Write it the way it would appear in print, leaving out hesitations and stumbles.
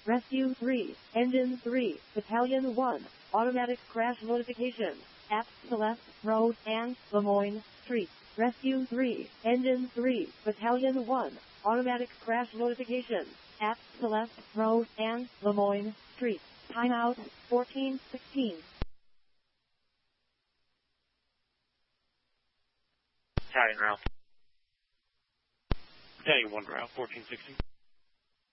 Rescue 3, Engine 3, Battalion 1, automatic crash notification, at Celeste Road and Lemoyne Street. Rescue 3, Engine 3, Battalion 1, automatic crash notification, at Celeste Road and Lemoyne Street. Timeout 1416. Battalion route. Battalion 1 route, 1416.